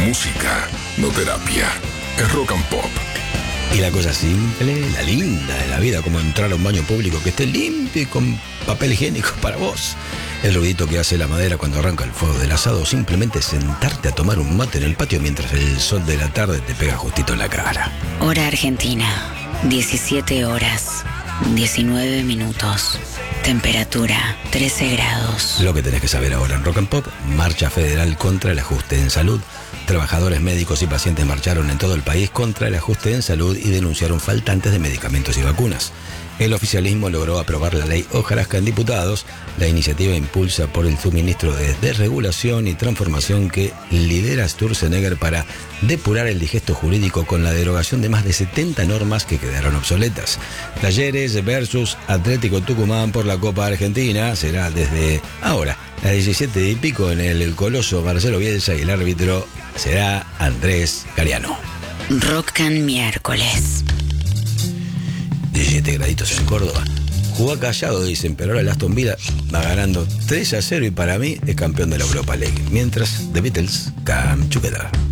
Música, no terapia. Es Rock and Pop. Y la cosa simple, la linda de la vida, como entrar a un baño público que esté limpio y con papel higiénico para vos. El ruidito que hace la madera cuando arranca el fuego del asado, o simplemente sentarte a tomar un mate en el patio mientras el sol de la tarde te pega justito en la cara. Hora Argentina, 17 horas, 19 minutos. Temperatura, 13 grados. Lo que tenés que saber ahora en Rock and Pop: marcha federal contra el ajuste en salud. Trabajadores médicos y pacientes marcharon en todo el país contra el ajuste en salud y denunciaron faltantes de medicamentos y vacunas. El oficialismo logró aprobar la ley Hojarasca en diputados. La iniciativa impulsa por el suministro de desregulación y transformación que lidera Sturzenegger para depurar el digesto jurídico con la derogación de más de 70 normas que quedaron obsoletas. Talleres versus Atlético Tucumán por la Copa Argentina será desde ahora, a las 17 y pico, en el Coloso Marcelo Bielsa, y el árbitro será Andrés Cariano. Rock and miércoles. 17 graditos en Córdoba. Jugó callado, dicen, pero ahora el Aston Villa va ganando 3-0 y para mí es campeón de la Europa League. Mientras, The Beatles, Come Together.